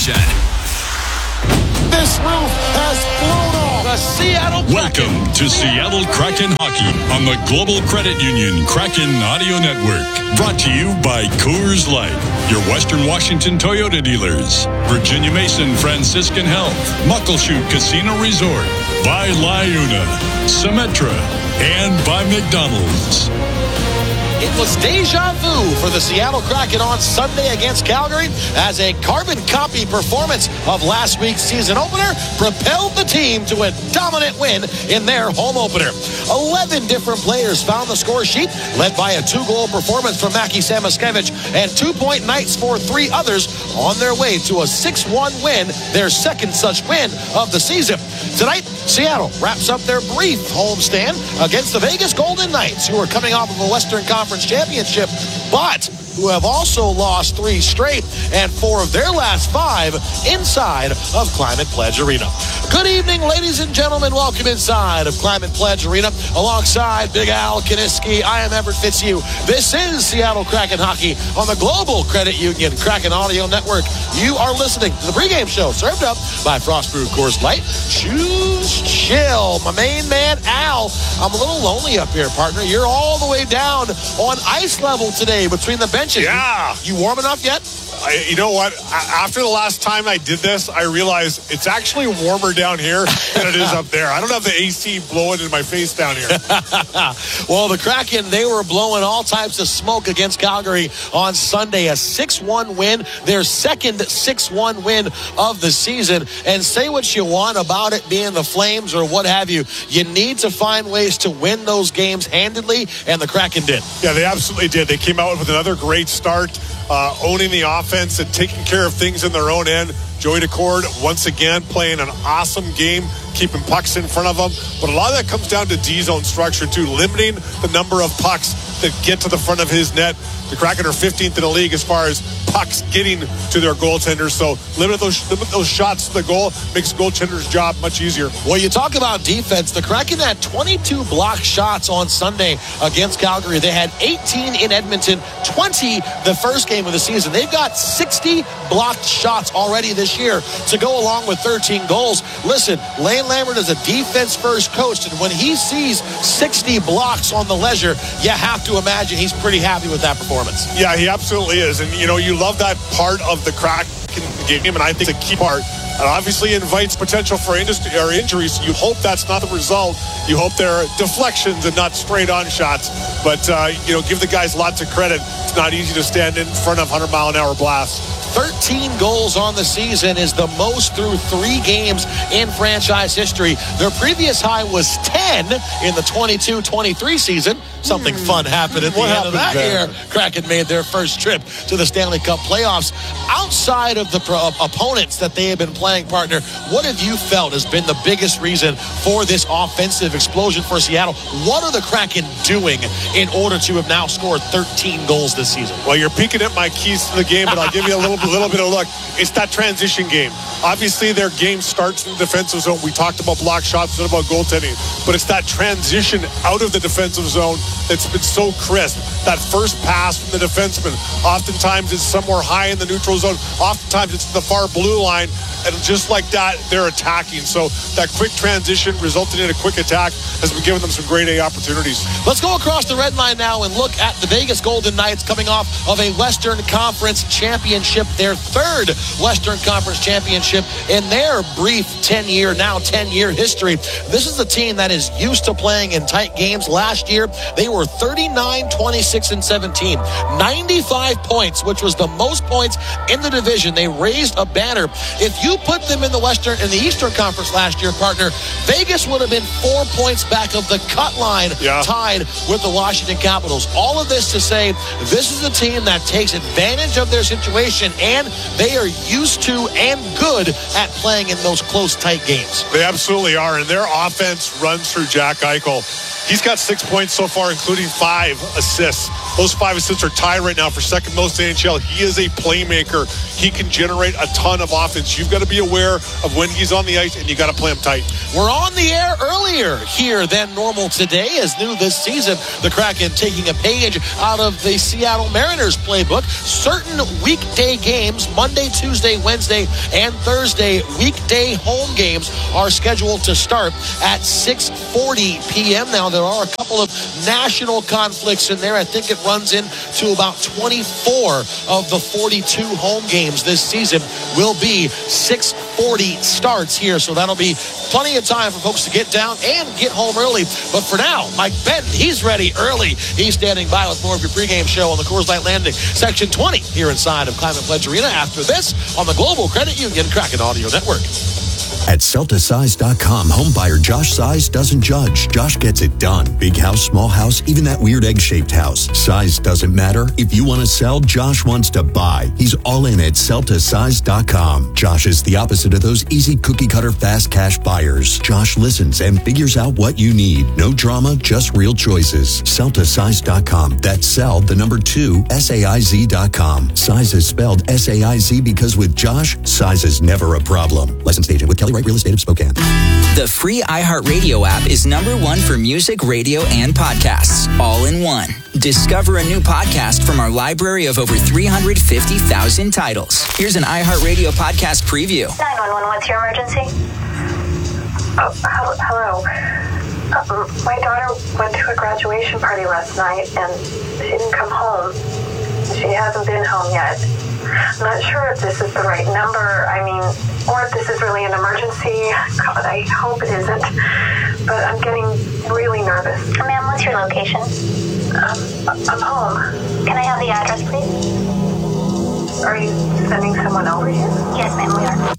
station. This roof has blown off. The Seattle Kraken. Welcome to Seattle Kraken Hockey on the Global Credit Union Kraken Audio Network. Brought to you by Coors Light, your Western Washington Toyota dealers, Virginia Mason Franciscan Health, Muckleshoot Casino Resort, by LiUNA, Symetra, and by McDonald's. It was deja vu for the Seattle Kraken on Sunday against Calgary as a carbon copy performance of last week's season opener propelled the team to a dominant win in their home opener. 11 different players found the score sheet, led by a 2-goal performance from Mackie Samoskevich and 2-point nights for 3 others on their way to a 6-1 win, their second such win of the season. Tonight, Seattle wraps up their brief homestand against the Vegas Golden Knights, who are coming off of a Western Conference championship, but who have also lost 3 straight and 4 of their last 5 inside of Climate Pledge Arena. Good evening, ladies and gentlemen. Welcome inside of Climate Pledge Arena. Alongside Big Al Kaniski, I am Everett Fitzhugh. This is Seattle Kraken Hockey on the Global Credit Union Kraken Audio Network. You are listening to the pregame show served up by Frost Brew Coors Light. Choose chill. My main man, Al. I'm a little lonely up here, partner. You're all the way down on ice level today between the benches. Yeah. You warm enough yet? You know what? After the last time I did this, I realized it's actually warmer down here than it is up there. I don't have the AC blowing in my face down here. Well, the Kraken, they were blowing all types of smoke against Calgary on Sunday. A 6-1 win, their second 6-1 win of the season. And say what you want about it being the Flames or what have you, you need to find ways to win those games handedly, and the Kraken did. Yeah, they absolutely did. They came out with another great start, owning the offense and taking care of things in their own end. Joey Daccord, once again, playing an awesome game, keeping pucks in front of them. But a lot of that comes down to D-zone structure, too, limiting the number of pucks that get to the front of his net. The Kraken are 15th in the league as far as pucks getting to their goaltenders. So limit those shots to the goal makes the goaltender's job much easier. Well, you talk about defense. The Kraken had 22 blocked shots on Sunday against Calgary. They had 18 in Edmonton, 20 the first game of the season. They've got 60 blocked shots already this year to go along with 13 goals. Listen, Lane Lambert is a defense-first coach, and when he sees 60 blocks on the ledger, you have to imagine he's pretty happy with that performance. Yeah, he absolutely is. And, you know, you love that part of the Kraken game, and I think it's a key part. It obviously invites potential for injuries. You hope that's not the result. You hope they're deflections and not straight-on shots. But, give the guys lots of credit. It's not easy to stand in front of 100-mile-an-hour blasts. 13 goals on the season is the most through 3 games in franchise history. Their previous high was 10 in the 22-23 season. Something fun happened at the end of that year. Kraken made their first trip to the Stanley Cup playoffs. Outside of the opponents that they have been playing, partner, what have you felt has been the biggest reason for this offensive explosion for Seattle? What are the Kraken doing in order to have now scored 13 goals this season? Well, you're peeking at my keys to the game, but I'll give you a little bit of luck. It's that transition game. Obviously, their game starts in the defensive zone. We talked about block shots and about goaltending, but it's that transition out of the defensive zone that's been so crisp. That first pass from the defenseman, oftentimes it's somewhere high in the neutral zone. Oftentimes it's the far blue line, and just like that, they're attacking. So that quick transition resulting in a quick attack has been giving them some grade A opportunities. Let's go across the red line now and look at the Vegas Golden Knights coming off of a Western Conference championship, their third Western Conference championship in their brief 10-year history. This is a team that is used to playing in tight games. Last year, they were 39, 26, and 17. 95 points, which was the most points in the division. They raised a banner. If you put them in the Eastern Conference last year, partner, Vegas would have been 4 points back of the cut line, tied with the Washington Capitals. All of this to say, this is a team that takes advantage of their situation, and they are used to and good at playing in those close, tight games. They absolutely are, and their offense runs through Jack Eichel. He's got 6 points so far, including 5 assists. Those 5 assists are tied right now for second most in the NHL. He is a playmaker. He can generate a ton of offense. You've got to be aware of when he's on the ice, and you got to play him tight. We're on the air earlier here than normal today, as new this season. The Kraken taking a page out of the Seattle Mariners playbook. Certain weekday games, Monday, Tuesday, Wednesday, and Thursday, weekday home games are scheduled to start at 6:40 p.m. Now, there are a couple of national conflicts in there. I think it runs into about 24 of the 42 home games this season will be 6:40 starts here. So that'll be plenty of time for folks to get down and get home early. But for now, Mike Benton, he's ready early. He's standing by with more of your pregame show on the Coors Light Landing, Section 20, here inside of Climate Pledge Arena. After this, on the Global Credit Union Kraken Audio Network. At CeltaSize.com, homebuyer Josh Size doesn't judge. Josh gets it done. Big house, small house, even that weird egg-shaped house. Size doesn't matter. If you want to sell, Josh wants to buy. He's all in at CeltaSize.com. Josh is the opposite of those easy cookie-cutter fast cash buyers. Josh listens and figures out what you need. No drama, just real choices. CeltaSize.com. That's sell, the number 2, SAIZ.com. Size is spelled SAIZ because with Josh, size is never a problem. Licensed agent with Kelly Wright Real Estate of Spokane. The free iHeartRadio app is #1 for music, radio, and podcasts, all in one. Discover a new podcast from our library of over 350,000 titles. Here's an iHeartRadio podcast preview. 911, what's your emergency? Hello. My daughter went to a graduation party last night and she didn't come home. She hasn't been home yet. I'm not sure if this is the right number. Or if this is really an emergency. God, I hope it isn't. But I'm getting really nervous. Ma'am, what's your location? I'm home. Can I have the address, please? Are you sending someone over here? Yes, ma'am, we are.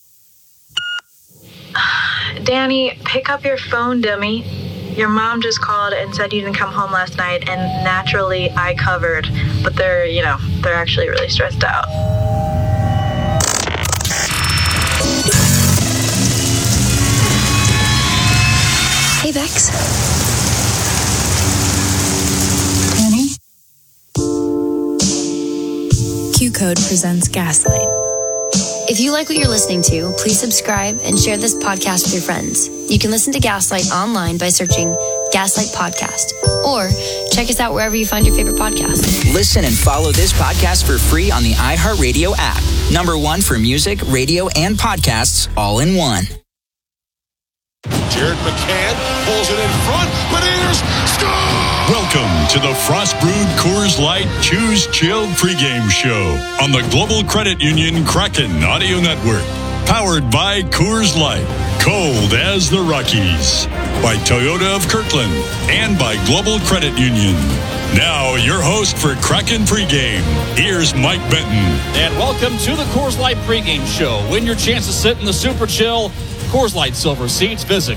Danny, pick up your phone, dummy. Your mom just called and said you didn't come home last night, and naturally I covered. But they're actually really stressed out. Hey, Bex. Danny? Q-Code presents Gaslight. If you like what you're listening to, please subscribe and share this podcast with your friends. You can listen to Gaslight online by searching Gaslight Podcast, or check us out wherever you find your favorite podcast. Listen and follow this podcast for free on the iHeartRadio app. #1 for music, radio, and podcasts, all in one. Jared McCann pulls it in front. Beniers score! Welcome to the Frost Brewed Coors Light Choose Chilled pregame show on the Global Credit Union Kraken Audio Network. Powered by Coors Light, cold as the Rockies. By Toyota of Kirkland and by Global Credit Union. Now, your host for Kraken pregame, here's Mike Benton. And welcome to the Coors Light pregame show. Win your chance to sit in the Super Chill Coors Light Silver Seats. Visit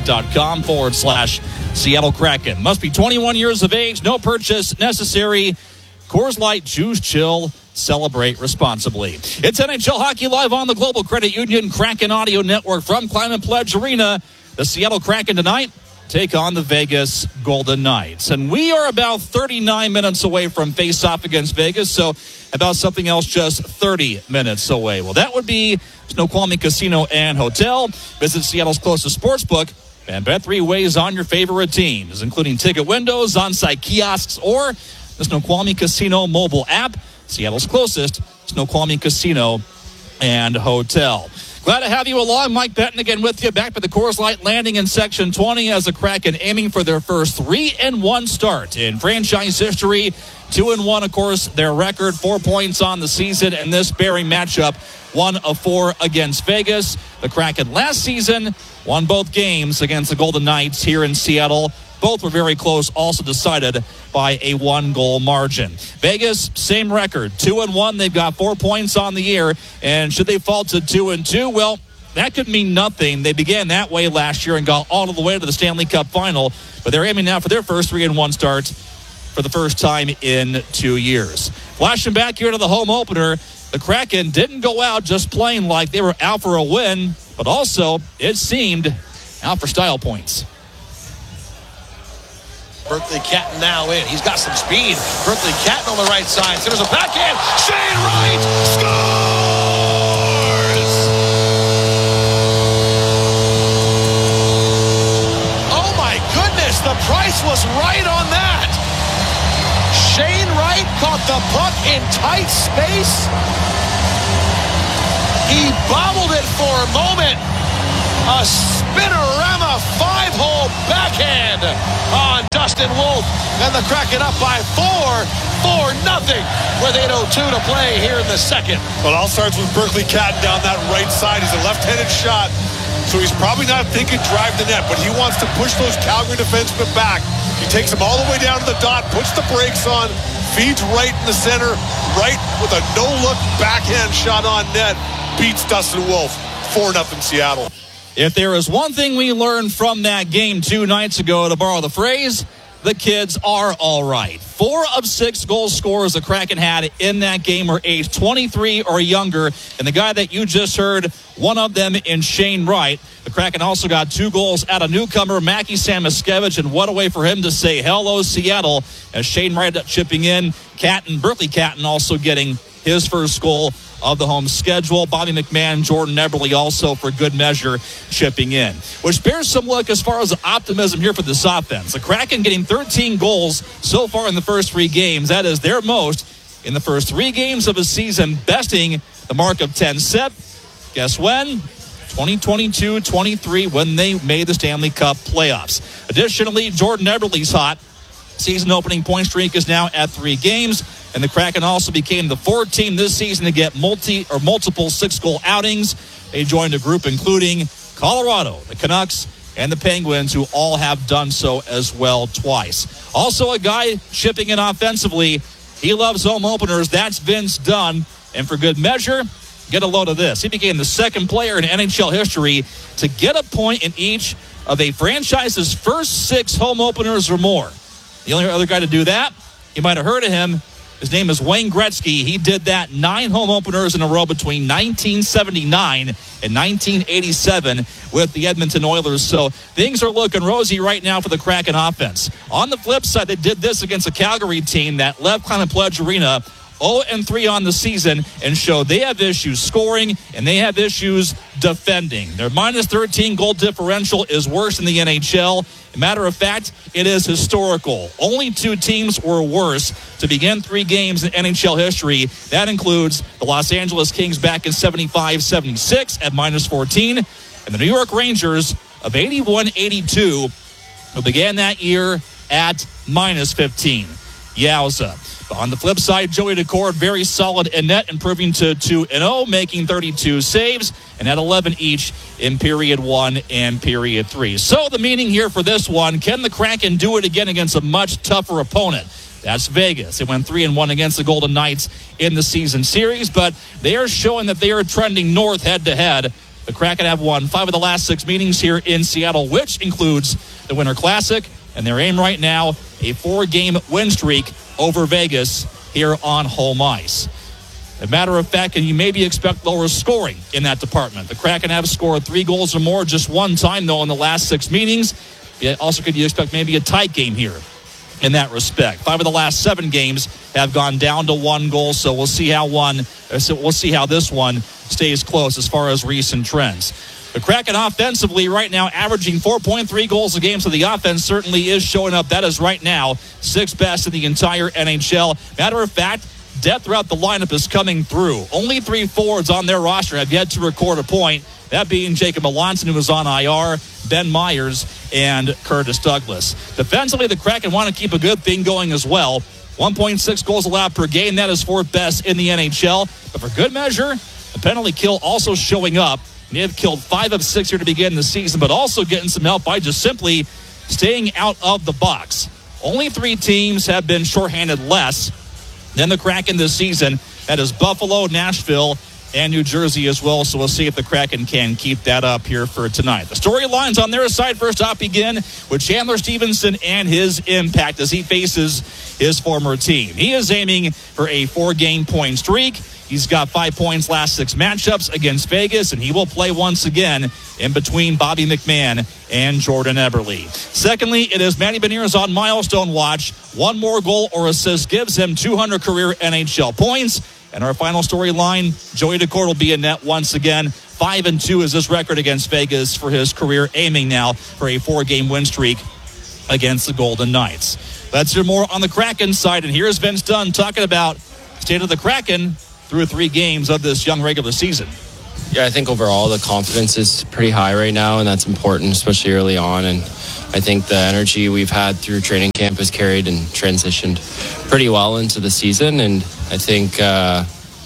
CoorsLight.com/Seattle Kraken. Must be 21 years of age. No purchase necessary. Coors Light, Choose Chill. Celebrate responsibly. It's NHL Hockey Live on the Global Credit Union Kraken Audio Network from Climate Pledge Arena. The Seattle Kraken tonight take on the Vegas Golden Knights. And we are about 39 minutes away from face-off against Vegas, so about something else just 30 minutes away. Well, that would be Snoqualmie Casino and Hotel. Visit Seattle's closest sports book and bet 3 ways on your favorite teams, including ticket windows, on-site kiosks, or the Snoqualmie Casino mobile app. Seattle's closest Snoqualmie Casino and Hotel. Glad to have you along. Mike Benton again with you, back by the Coors Light Landing in Section 20 as the Kraken aiming for their first 3-1 start in franchise history. 2-1, of course, their record, 4 points on the season, and this bearing matchup, 1 of 4 against Vegas. The Kraken last season won both games against the Golden Knights here in Seattle. Both were very close, also decided by a 1-goal margin. Vegas, same record, 2-1. They've got 4 points on the year, and should they fall to 2-2, well, that could mean nothing. They began that way last year and got all the way to the Stanley Cup final, but they're aiming now for their first 3-1 start for the first time in 2 years. Flashing back here to the home opener, the Kraken didn't go out just playing like they were out for a win, but also, it seemed, out for style points. Berkeley Catton now in. He's got some speed. Berkeley Catton on the right side. There's a backhand. Shane Wright scores! Oh my goodness, the price was right on that. Shane Wright caught the puck in tight space. He bobbled it for a moment. A spinorama 5-hole backhand on Dustin Wolf. And the Kraken up by 4-0 with 8:02 to play here in the second. Well, it all starts with Berkeley Catton down that right side. He's a left-handed shot, so he's probably not thinking drive the net, but he wants to push those Calgary defensemen back. He takes them all the way down to the dot, puts the brakes on, feeds right in the center, right with a no-look backhand shot on net, beats Dustin Wolf. 4-0 Seattle. If there is one thing we learned from that game 2 nights ago, to borrow the phrase, the kids are all right. 4 of 6 goal scorers the Kraken had in that game were aged 23 or younger. And the guy that you just heard, one of them in Shane Wright. The Kraken also got 2 goals out of newcomer Mackie Samoskevich. And what a way for him to say hello, Seattle, as Shane Wright chipping in. Berkeley Catton also getting his first goal of the home schedule. Bobby McMahon, Jordan Eberle also for good measure chipping in. Which bears some look as far as the optimism here for this offense. The Kraken getting 13 goals so far in the first 3 games. That is their most in the first 3 games of a season, besting the mark of 10 set. Guess when? 2022-23 when they made the Stanley Cup playoffs. Additionally, Jordan Eberle's hot. Season opening point streak is now at 3 games. And the Kraken also became the 4th team this season to get multiple 6-goal outings. They joined a group including Colorado, the Canucks, and the Penguins, who all have done so as well twice. Also a guy chipping in offensively. He loves home openers. That's Vince Dunn. And for good measure, get a load of this. He became the 2nd player in NHL history to get a point in each of a franchise's first 6 home openers or more. The only other guy to do that, you might have heard of him, his name is Wayne Gretzky. He did that 9 home openers in a row between 1979 and 1987 with the Edmonton Oilers. So things are looking rosy right now for the Kraken offense. On the flip side, they did this against a Calgary team that left Climate Pledge Arena 0-3 on the season and showed they have issues scoring and they have issues defending. Their minus 13 goal differential is worse in the NHL. Matter of fact, it is historical. Only 2 teams were worse to begin 3 games in NHL history. That includes the Los Angeles Kings back in 75-76 at minus 14 and the New York Rangers of 81-82 who began that year at minus 15. Yowza. On the flip side, Joey Daccord, very solid in net, improving to 2-0, making 32 saves, and had 11 each in period 1 and period 3. So the meaning here for this one, can the Kraken do it again against a much tougher opponent? That's Vegas. They went 3-1 against the Golden Knights in the season series, but they are showing that they are trending north head-to-head. The Kraken have won 5 of the last 6 meetings here in Seattle, which includes the Winter Classic, and their aim right now, a 4-game win streak over Vegas here on home ice. As a matter of fact, and you maybe expect lower scoring in that department. The Kraken have scored 3 goals or more just one time, though, in the last 6 meetings. Also, could you expect maybe a tight game here in that respect? 5 of the last 7 games have gone down to 1 goal, so we'll see how this one stays close as far as recent trends. The Kraken offensively right now averaging 4.3 goals a game, so the offense certainly is showing up. That is right now 6th best in the entire NHL. Matter of fact, depth throughout the lineup is coming through. Only 3 forwards on their roster have yet to record a point, that being Jacob Melanson, who was on IR, Ben Myers, and Curtis Douglas. Defensively, the Kraken want to keep a good thing going as well. 1.6 goals allowed per game. That is 4th best in the NHL. But for good measure, the penalty kill also showing up. They have killed 5 of 6 here to begin the season, but also getting some help by just simply staying out of the box. Only 3 teams have been shorthanded less than the Kraken this season. That is Buffalo, Nashville, and New Jersey as well. So we'll see if the Kraken can keep that up here for tonight. The storylines on their side first off begin with Chandler Stevenson and his impact as he faces his former team. He is aiming for a 4-game point streak. He's got 5 points last 6 matchups against Vegas, and he will play once again in between Bobby McMahon and Jordan Eberle. Secondly, it is Manny Beniers on milestone watch. 1 more goal or assist gives him 200 career NHL points. And our final storyline, Joey Daccord will be in net once again. 5-2 is his record against Vegas for his career, aiming now for a 4-game win streak against the Golden Knights. Let's hear more on the Kraken side. And here's Vince Dunn talking about state of the Kraken through 3 games of this young regular season. Yeah, I think overall the confidence is pretty high right now, and that's important, especially early on. And I think the energy we've had through training camp has carried and transitioned pretty well into the season. And I think the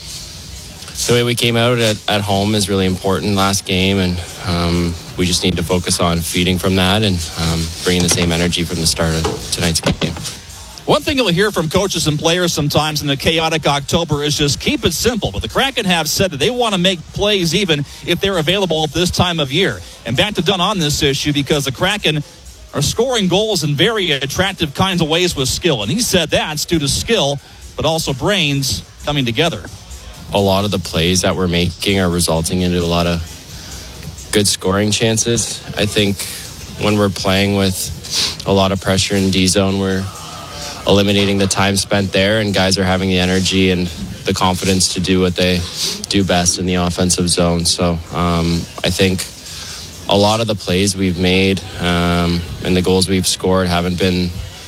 way we came out at home is really important last game, and we just need to focus on feeding from that and bringing the same energy from the start of tonight's game. One thing you'll hear from coaches and players sometimes in a chaotic October is just keep it simple. But the Kraken have said that they want to make plays even if they're available at this time of year. And back to Dunn on this issue because the Kraken are scoring goals in very attractive kinds of ways with skill. And he said that's due to skill, but also brains coming together. A lot of the plays that we're making are resulting into a lot of good scoring chances. I think when we're playing with a lot of pressure in D-zone, we're eliminating the time spent there, and guys are having the energy and the confidence to do what they do best in the offensive zone. So I think a lot of the plays we've made and the goals we've scored haven't been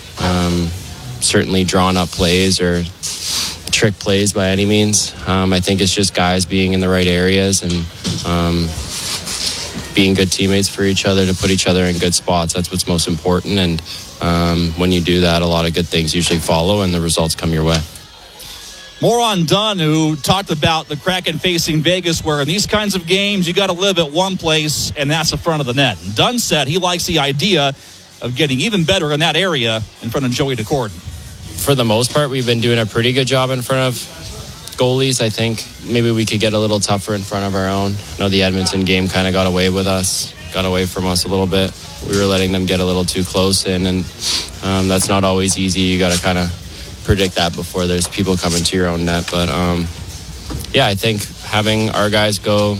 certainly drawn up plays or trick plays by any means. I think it's just guys being in the right areas and being good teammates for each other to put each other in good spots. That's what's most important. And when you do that, a lot of good things usually follow and the results come your way. More on Dunn, who talked about the Kraken facing Vegas, where in these kinds of games, you got to live at one place, and that's the front of the net. And Dunn said he likes the idea of getting even better in that area in front of Joey Daccord. For the most part, we've been doing a pretty good job in front of goalies. I think maybe we could get a little tougher in front of our own. I know the Edmonton game kind of got away from us a little bit. We were letting them get a little too close in, and that's not always easy. You got to kind of predict that before there's people coming to your own net. But yeah, I think having our guys go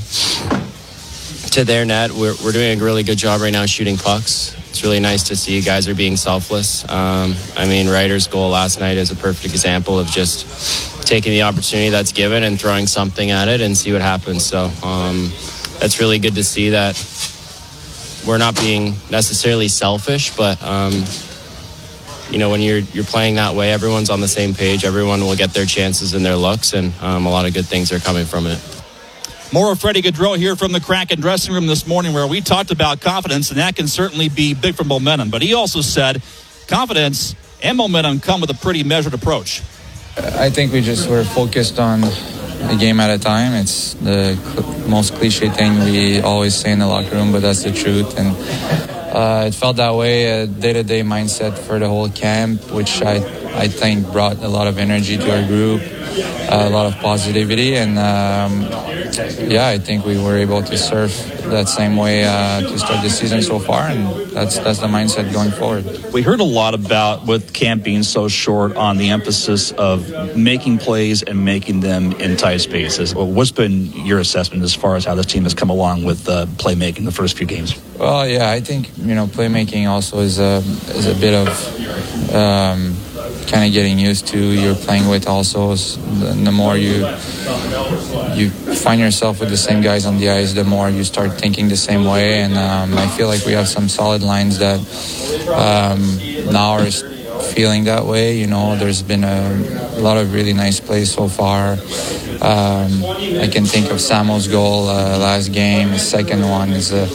to their net, we're doing a really good job right now shooting pucks. It's really nice to see guys are being selfless. I mean, Ryder's goal last night is a perfect example of just taking the opportunity that's given and throwing something at it and see what happens. So that's really good to see that we're not being necessarily selfish, but you know, when you're playing that way, everyone's on the same page. Everyone will get their chances and their looks, and a lot of good things are coming from it. More of Freddie Gaudreau here from the Kraken dressing room this morning, where we talked about confidence, and that can certainly be big for momentum. But he also said confidence and momentum come with a pretty measured approach. I think we just were focused on a game at a time. It's the most cliche thing we always say in the locker room, but that's the truth. And it felt that way, a day-to-day mindset for the whole camp, which I think brought a lot of energy to our group, a lot of positivity, and yeah, I think we were able to surf that same way to start the season so far, and that's the mindset going forward. We heard a lot about, with camp being so short, on the emphasis of making plays and making them in tight spaces. Well, what's been your assessment as far as how this team has come along with playmaking the first few games? Well, yeah, I think playmaking also is a bit of kind of getting used to. You're playing with also. The more you find yourself with the same guys on the ice, the more you start thinking the same way. And I feel like we have some solid lines that now are feeling that way. You know, there's been a lot of really nice plays so far. I can think of Samo's goal last game. The second one is a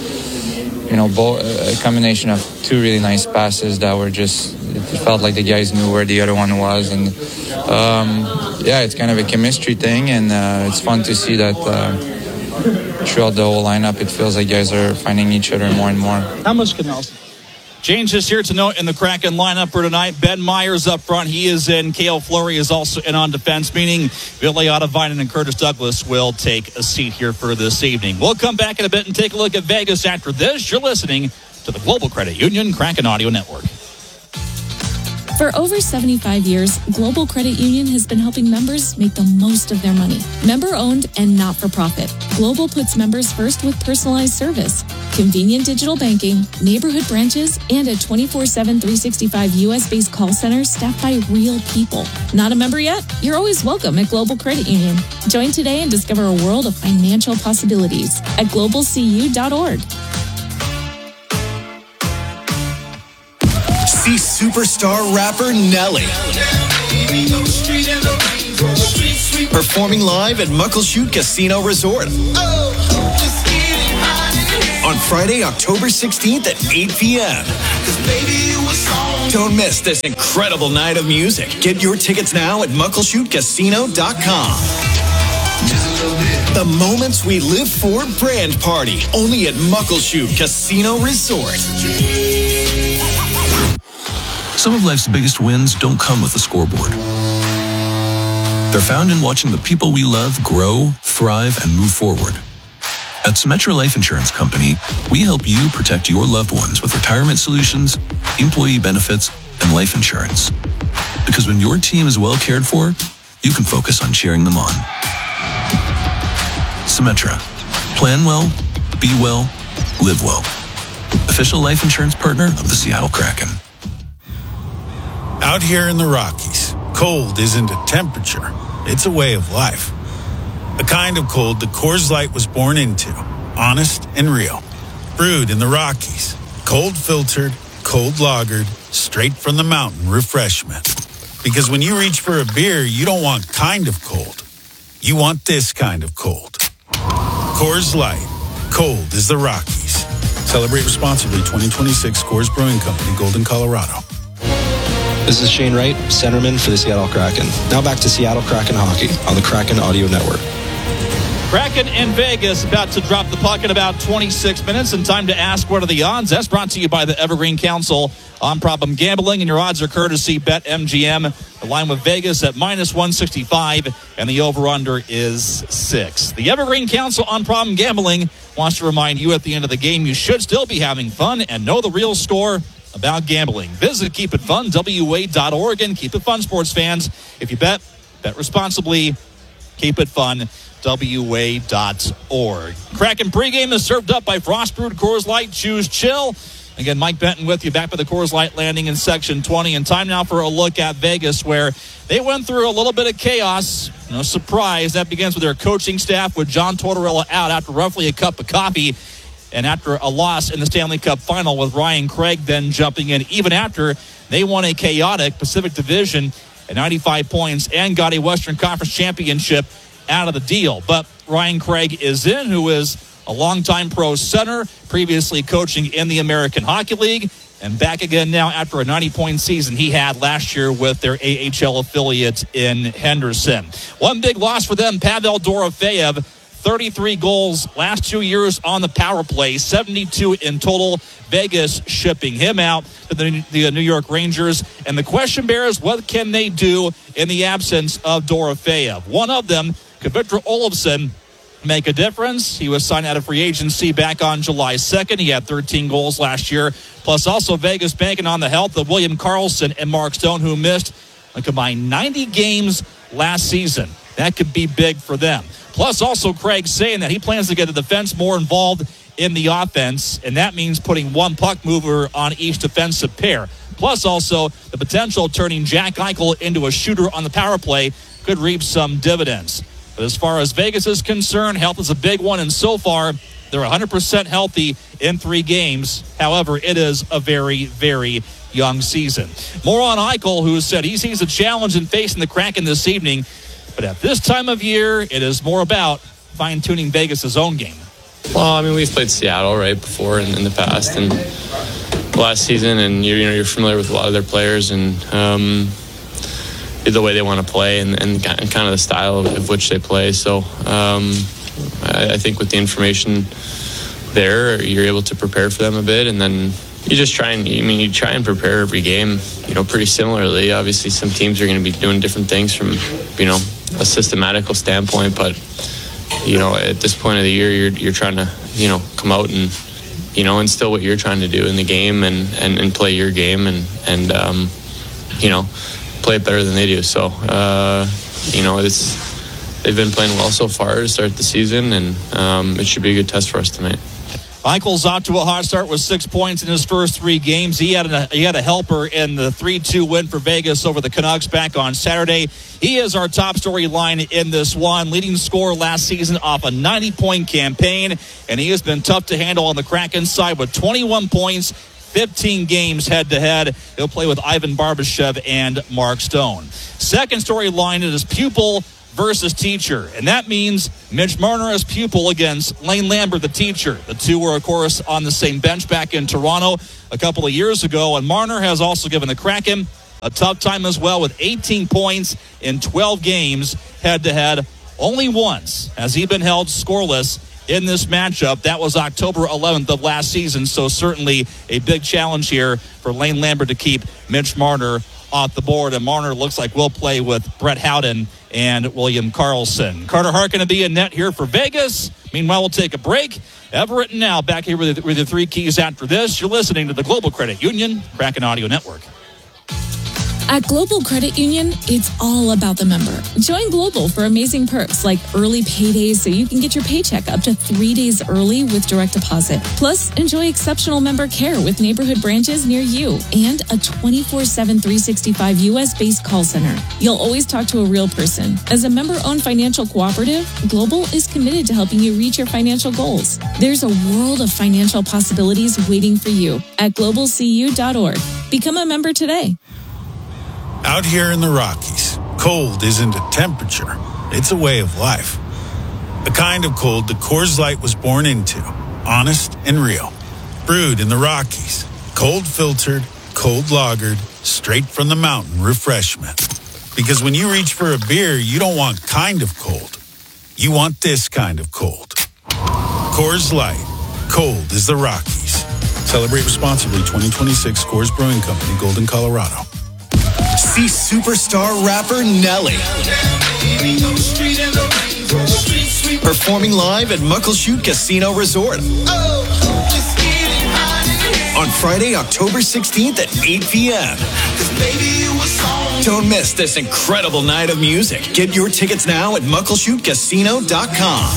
combination of two really nice passes that were just, it felt like the guys knew where the other one was. And yeah, it's kind of a chemistry thing, and it's fun to see that throughout the whole lineup, it feels like guys are finding each other more and more. How much can also Changes here to note in the Kraken lineup for tonight. Ben Myers up front. He is in. Cale Fleury is also in on defense, meaning Ville Ottavainen and Curtis Douglas will take a seat here for this evening. We'll come back in a bit and take a look at Vegas after this. You're listening to the Global Credit Union Kraken Audio Network. For over 75 years, Global Credit Union has been helping members make the most of their money. Member-owned and not-for-profit, Global puts members first with personalized service, convenient digital banking, neighborhood branches, and a 24/7, 365 U.S.-based call center staffed by real people. Not a member yet? You're always welcome at Global Credit Union. Join today and discover a world of financial possibilities at globalcu.org. See superstar rapper Nelly performing live at Muckleshoot Casino Resort on Friday, October 16th at 8 p.m. Don't miss this incredible night of music. Get your tickets now at muckleshootcasino.com. The moments we live for brand party, only at Muckleshoot Casino Resort. Some of life's biggest wins don't come with a scoreboard. They're found in watching the people we love grow, thrive, and move forward. At Symetra Life Insurance Company, we help you protect your loved ones with retirement solutions, employee benefits, and life insurance. Because when your team is well cared for, you can focus on cheering them on. Symetra. Plan well, be well, live well. Official life insurance partner of the Seattle Kraken. Out here in the Rockies, cold isn't a temperature, it's a way of life. A kind of cold that Coors Light was born into, honest and real. Brewed in the Rockies, cold filtered, cold lagered, straight from the mountain refreshment. Because when you reach for a beer, you don't want kind of cold. You want this kind of cold. Coors Light, cold as the Rockies. Celebrate responsibly. 2026 Coors Brewing Company, Golden, Colorado. This is Shane Wright, centerman for the Seattle Kraken. Now back to Seattle Kraken hockey on the Kraken Audio Network. Kraken in Vegas about to drop the puck in about 26 minutes, and time to ask what are the odds. That's brought to you by the Evergreen Council on Problem Gambling, and your odds are courtesy BetMGM. The line with Vegas at -165, and the over-under is 6. The Evergreen Council on Problem Gambling wants to remind you at the end of the game you should still be having fun and know the real score about gambling. Visit keepitfunwa.org and keep it fun, sports fans. If you bet responsibly. Keep it fun. WA.org. Kraken pregame is served up by Frost Brewed Coors Light. Choose chill. Again, Mike Benton with you back by the Coors Light landing in Section 20. And time now for a look at Vegas, where they went through a little bit of chaos. No surprise. That begins with their coaching staff, with John Tortorella out after roughly a cup of coffee. And after a loss in the Stanley Cup final, with Ryan Craig then jumping in, even after they won a chaotic Pacific Division at 95 points and got a Western Conference championship out of the deal. But Ryan Craig is in, who is a longtime pro center, previously coaching in the American Hockey League, and back again now after a 90-point season he had last year with their AHL affiliate in Henderson. One big loss for them, Pavel Dorofeyev. 33 goals last 2 years on the power play, 72 in total. Vegas shipping him out to the New York Rangers. And the question bears, what can they do in the absence of Dorofeyev? One of them, Victor Olofsson, make a difference. He was signed out of free agency back on July 2nd. He had 13 goals last year. Plus also Vegas banking on the health of William Karlsson and Mark Stone, who missed a combined 90 games last season. That could be big for them. Plus also Craig saying that he plans to get the defense more involved in the offense, and that means putting one puck mover on each defensive pair. Plus also the potential of turning Jack Eichel into a shooter on the power play could reap some dividends. But as far as Vegas is concerned, health is a big one, and so far they're 100% healthy in 3 games. However, it is a very, very young season. More on Eichel, who said he sees a challenge in facing the Kraken this evening. But at this time of year, it is more about fine-tuning Vegas' own game. Well, I mean, we've played Seattle, right, before in the past and last season, and you're familiar with a lot of their players and the way they want to play and kind of the style of which they play. So I think with the information there, you're able to prepare for them a bit, and then You just try and prepare every game, pretty similarly. Obviously, some teams are going to be doing different things from, a systematical standpoint, but, at this point of the year, you're trying to, come out and, instill what you're trying to do in the game and play your game and play it better than they do. So, they've been playing well so far to start the season, and it should be a good test for us tonight. Eichel's off to a hot start with 6 points in his first 3 games. He had a helper in the 3-2 win for Vegas over the Canucks back on Saturday. He is our top storyline in this one. Leading scorer last season off a 90-point campaign, and he has been tough to handle on the Kraken side with 21 points, 15 games head-to-head. He'll play with Ivan Barbashev and Mark Stone. Second storyline is pupil versus teacher, and that means Mitch Marner as pupil against Lane Lambert, the teacher. The two were, of course, on the same bench back in Toronto a couple of years ago, and Marner has also given the Kraken a tough time as well with 18 points in 12 games head-to-head. Only once has he been held scoreless in this matchup. That was October 11th of last season, so certainly a big challenge here for Lane Lambert to keep Mitch Marner off the board, and Marner looks like we'll play with Brett Howden and William Karlsson. Carter Hart going to be in net here for Vegas. Meanwhile, we'll take a break. Everett and now back here with the 3 keys after this. You're listening to the Global Credit Union Kraken Audio Network. At Global Credit Union, it's all about the member. Join Global for amazing perks like early paydays so you can get your paycheck up to 3 days early with direct deposit. Plus, enjoy exceptional member care with neighborhood branches near you and a 24/7 365 U.S.-based call center. You'll always talk to a real person. As a member-owned financial cooperative, Global is committed to helping you reach your financial goals. There's a world of financial possibilities waiting for you at globalcu.org. Become a member today. Out here in the Rockies, cold isn't a temperature, it's a way of life. The kind of cold that Coors Light was born into, honest and real. Brewed in the Rockies, cold filtered, cold lagered, straight from the mountain refreshment. Because when you reach for a beer, you don't want kind of cold. You want this kind of cold. Coors Light, cold as the Rockies. Celebrate responsibly. 2026 Coors Brewing Company, Golden, Colorado. See superstar rapper Nelly performing live at Muckleshoot Casino Resort on Friday, October 16th at 8 p.m. Don't miss this incredible night of music. Get your tickets now at muckleshootcasino.com.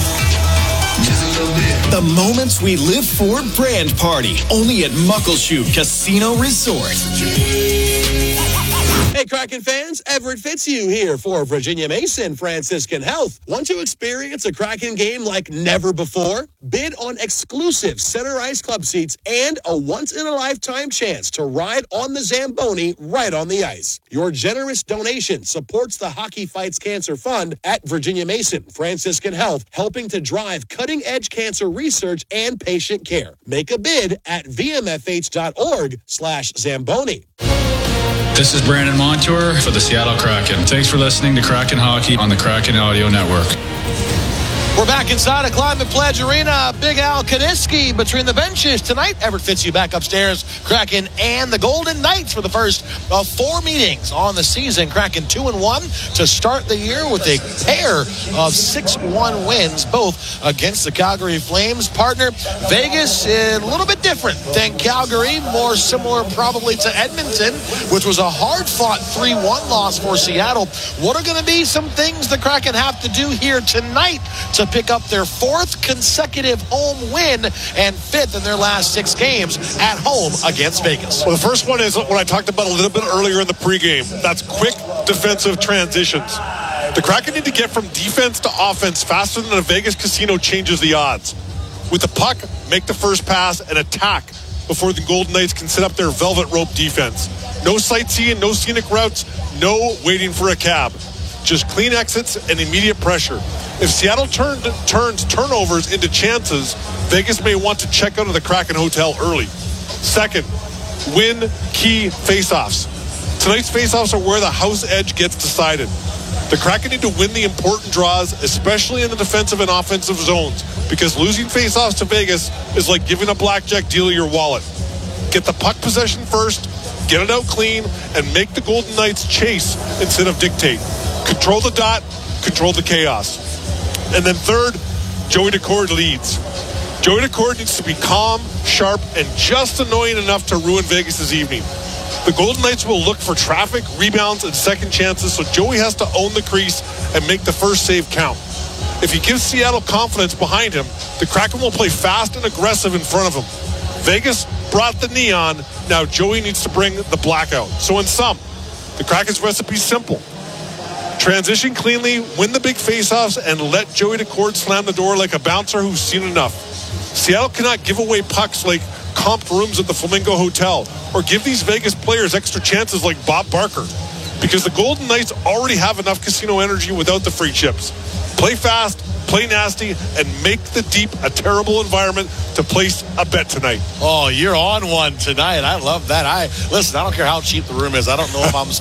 The moments we live for brand party, only at Muckleshoot Casino Resort. Hey, Kraken fans, Everett Fitzhugh here for Virginia Mason Franciscan Health. Want to experience a Kraken game like never before? Bid on exclusive center ice club seats and a once-in-a-lifetime chance to ride on the Zamboni right on the ice. Your generous donation supports the Hockey Fights Cancer Fund at Virginia Mason Franciscan Health, helping to drive cutting-edge cancer research and patient care. Make a bid at vmfh.org/Zamboni. This is Brandon Montour for the Seattle Kraken. Thanks for listening to Kraken Hockey on the Kraken Audio Network. We're back inside of Climate Pledge Arena. Big Al Kaniski between the benches tonight. Everett Fitzhugh back upstairs. Kraken and the Golden Knights for the first of 4 meetings on the season. Kraken 2-1 to start the year with a pair of 6-1 wins, both against the Calgary Flames. Partner, Vegas a little bit different than Calgary. More similar probably to Edmonton, which was a hard-fought 3-1 loss for Seattle. What are going to be some things the Kraken have to do here tonight to pick up their 4th consecutive home win and 5th in their last 6 games at home against Vegas? Well, the first one is what I talked about a little bit earlier in the pregame. That's quick defensive transitions. The Kraken need to get from defense to offense faster than a Vegas casino changes the odds. With the puck, make the first pass and attack before the Golden Knights can set up their velvet rope defense. No sightseeing, no scenic routes, no waiting for a cab. Just clean exits and immediate pressure. If Seattle turns turnovers into chances, Vegas may want to check out of the Kraken Hotel early. Second, win key faceoffs. Tonight's faceoffs are where the house edge gets decided. The Kraken need to win the important draws, especially in the defensive and offensive zones, because losing faceoffs to Vegas is like giving a blackjack dealer your wallet. Get the puck possession first, get it out clean, and make the Golden Knights chase instead of dictate. Control the dot, control the chaos. And then third, Joey Daccord leads. Joey Daccord needs to be calm, sharp, and just annoying enough to ruin Vegas' evening. The Golden Knights will look for traffic, rebounds, and second chances, so Joey has to own the crease and make the first save count. If he gives Seattle confidence behind him, the Kraken will play fast and aggressive in front of him. Vegas brought the neon. Now Joey needs to bring the blackout. So in sum, the Kraken's recipe is simple. Transition cleanly, win the big faceoffs, and let Joey Daccord slam the door like a bouncer who's seen enough. Seattle cannot give away pucks like comped rooms at the Flamingo Hotel or give these Vegas players extra chances like Bob Barker, because the Golden Knights already have enough casino energy without the free chips. Play fast, play nasty, and make the deep a terrible environment to place a bet tonight. Oh, you're on one tonight. I love that. Listen, I don't care how cheap the room is. I don't know if I'm